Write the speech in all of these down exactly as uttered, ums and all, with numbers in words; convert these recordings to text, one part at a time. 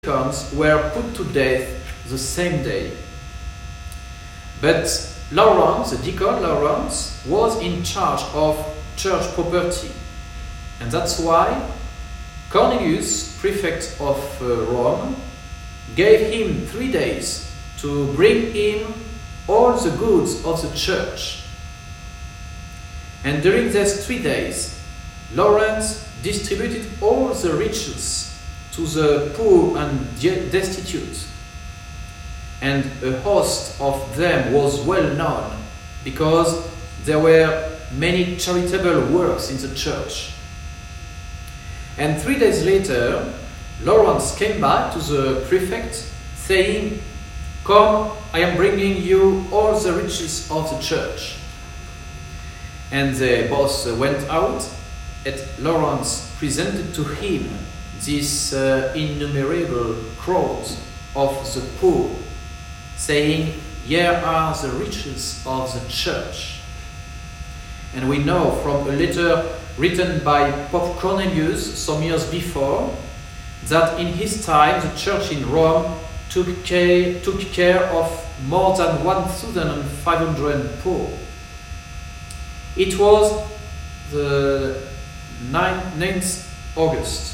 deacons were put to death the same day. But Lawrence, the deacon Lawrence, was in charge of church property. And that's why Cornelius, prefect of uh, Rome, gave him three days to bring him all the goods of the church. And during these three days, Lawrence distributed all the riches to the poor and destitute. And a host of them was well known because there were many charitable works in the church. And three days later, Lawrence came back to the prefect saying, "Come, I am bringing you all the riches of the church." And the boss went out, and Lawrence presented to him this uh, innumerable crowd of the poor, saying, "Here are the riches of the church." And we know from a letter written by Pope Cornelius some years before that in his time the church in Rome took care, took care of more than one thousand five hundred poor. It was the ninth of August.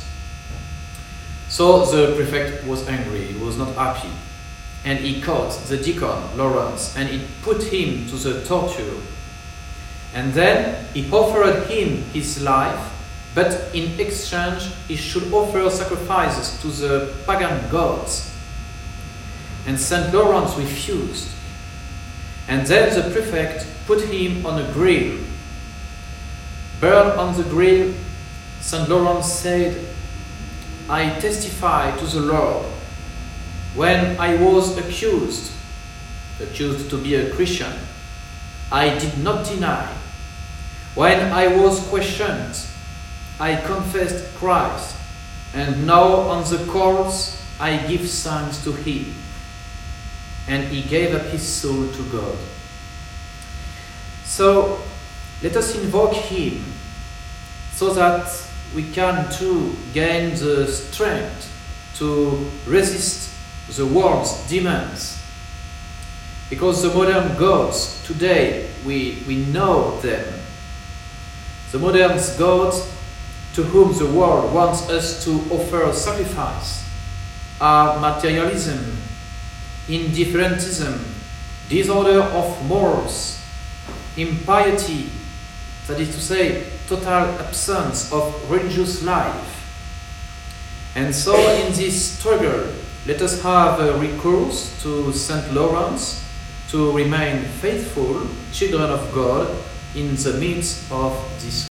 So the prefect was angry, he was not happy. And he caught the deacon, Lawrence, and he put him to the torture. And then he offered him his life, but in exchange he should offer sacrifices to the pagan gods. And Saint Lawrence refused. And then the prefect put him on a grill. Burned on the grill, Saint Lawrence said, "I testify to the Lord. When I was accused, accused to be a Christian, I did not deny. When I was questioned, I confessed Christ, and now on the cross I give thanks to Him." And he gave up his soul to God. So let us invoke Him so that we can too gain the strength to resist the world's demands. Because the modern gods today, we, we know them. The modern gods to whom the world wants us to offer sacrifice are materialism, indifferentism, disorder of morals, impiety, that is to say, total absence of religious life. And so in this struggle, let us have a recourse to Saint Lawrence to remain faithful children of God in the midst of this.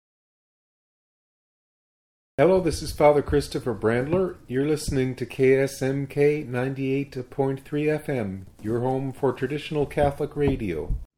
Hello, this is Father Christopher Brandler. You're listening to K S M K ninety-eight point three F M, your home for traditional Catholic radio.